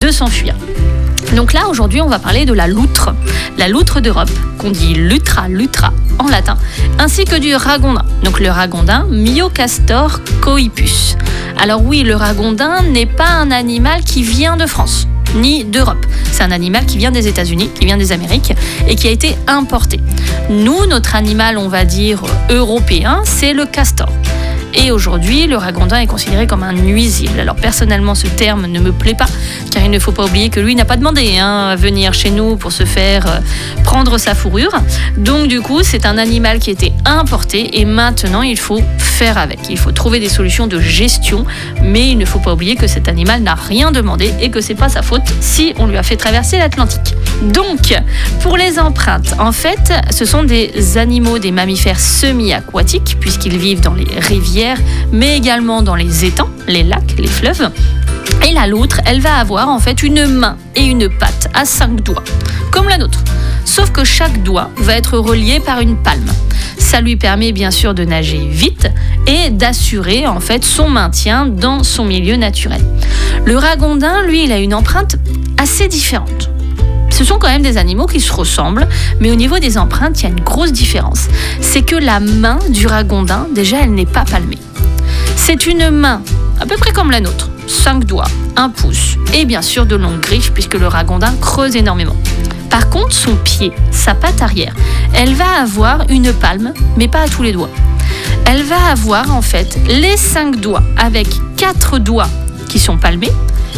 de s'enfuir. Donc là, aujourd'hui, on va parler de la loutre d'Europe, qu'on dit lutra en latin, ainsi que du ragondin. Donc le ragondin, Myocastor coipus. Alors oui, le ragondin n'est pas un animal qui vient de France, ni d'Europe. C'est un animal qui vient des États-Unis, qui vient des Amériques et qui a été importé. Nous, notre animal, on va dire européen, c'est le castor. Et aujourd'hui, le ragondin est considéré comme un nuisible. Alors personnellement, ce terme ne me plaît pas, car il ne faut pas oublier que lui n'a pas demandé à venir chez nous pour se faire prendre sa fourrure. Donc du coup, c'est un animal qui était importé et maintenant il faut faire avec. Il faut trouver des solutions de gestion, mais il ne faut pas oublier que cet animal n'a rien demandé et que c'est pas sa faute si on lui a fait traverser l'Atlantique. Donc, pour les empreintes, en fait, ce sont des animaux, des mammifères semi-aquatiques, puisqu'ils vivent dans les rivières, mais également dans les étangs, les lacs, les fleuves. Et la loutre, elle va avoir en fait une main et une patte à 5 doigts, comme la nôtre. Sauf que chaque doigt va être relié par une palme. Ça lui permet bien sûr de nager vite et d'assurer en fait son maintien dans son milieu naturel. Le ragondin, lui, il a une empreinte assez différente. Ce sont quand même des animaux qui se ressemblent, mais au niveau des empreintes, il y a une grosse différence. C'est que la main du ragondin, déjà, elle n'est pas palmée. C'est une main à peu près comme la nôtre, 5 doigts, 1 pouce, et bien sûr de longues griffes, puisque le ragondin creuse énormément. Par contre, son pied, sa patte arrière, elle va avoir une palme, mais pas à tous les doigts. Elle va avoir en fait les 5 doigts avec 4 doigts qui sont palmés,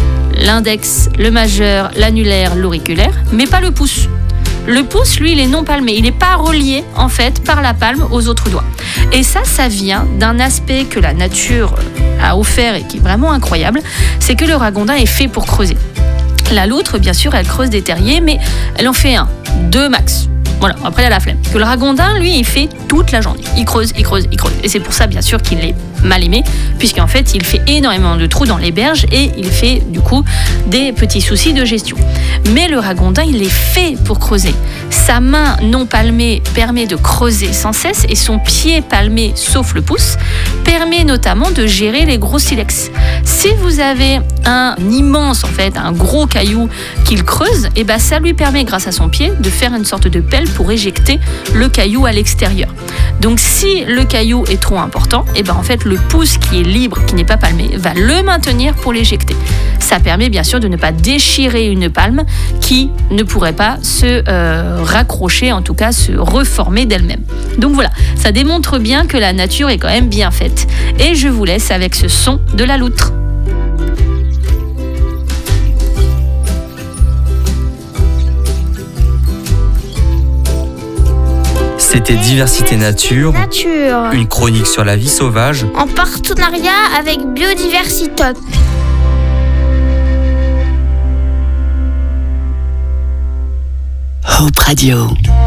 l'index, le majeur, l'annulaire, l'auriculaire, mais pas le pouce. Le pouce, lui, il est non palmé. Il n'est pas relié, en fait, par la palme aux autres doigts. Et ça vient d'un aspect que la nature a offert et qui est vraiment incroyable, c'est que le ragondin est fait pour creuser. La loutre, bien sûr, elle creuse des terriers, mais elle en fait 1, 2 max. Voilà, après elle a la flemme. Que le ragondin, lui, il fait toute la journée. Il creuse. Et c'est pour ça, bien sûr, qu'il est mal aimé, puisqu'en fait, il fait énormément de trous dans les berges et il fait, du coup, des petits soucis de gestion. Mais le ragondin, il est fait pour creuser. Sa main non palmée permet de creuser sans cesse et son pied palmé, sauf le pouce, permet notamment de gérer les gros silex. Si vous avez un immense, en fait, un gros caillou qu'il creuse, et ben ça lui permet, grâce à son pied, de faire une sorte de pelle pour éjecter le caillou à l'extérieur. Donc si le caillou est trop important, et ben en fait le pouce qui est libre, qui n'est pas palmé, va le maintenir pour l'éjecter. Ça permet bien sûr de ne pas déchirer une palme qui ne pourrait pas se raccrocher, en tout cas se reformer d'elle-même. Donc voilà, ça démontre bien que la nature est quand même bien faite. Et je vous laisse avec ce son de la loutre. C'était Diversité Nature, une chronique sur la vie sauvage, en partenariat avec Biodiversitop. Hope Radio.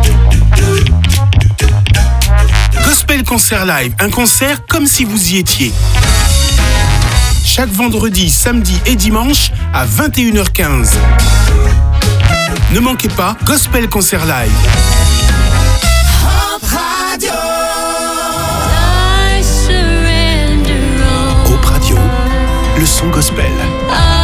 Gospel Concert Live, un concert comme si vous y étiez. Chaque vendredi, samedi et dimanche à 21h15. Ne manquez pas Gospel Concert Live. Hope Radio, le son gospel.